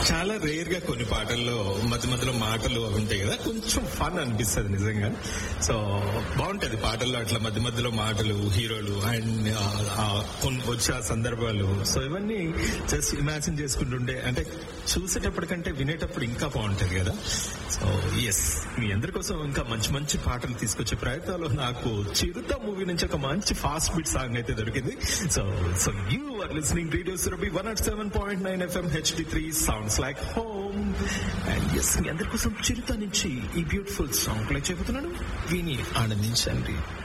చాలా రేర్ గా కొన్ని పాటల్లో మధ్య మధ్యలో మాటలు అవి ఉంటాయి కదా, కొంచెం ఫన్ అనిపిస్తుంది నిజంగా. సో బాగుంటది పాటల్లో అట్లా మధ్య మధ్యలో మాటలు, హీరోలు అండ్ వచ్చే ఆ సందర్భాలు. సో ఇవన్నీ జస్ట్ ఇమాజిన్ చేసుకుంటుండే, అంటే చూసేటప్పటికంటే వినేటప్పుడు ఇంకా బాగుంటది కదా. సో ఎస్, మీ అందరి కోసం ఇంకా మంచి మంచి పాటలు తీసుకొచ్చే ప్రయత్నంలో నాకు చిరుత మూవీ నుంచి ఒక మంచి ఫాస్ట్ బీట్ సాంగ్ అయితే దొరికింది. So you are listening radio Surabhi 107.9 FM HD3 sounds like home. And yes, మీ అందరి కోసం చిరుత నుంచి ఈ బ్యూటిఫుల్ సాంగ్ ప్లే చెబుతున్నాను, విని ఆనందించండి.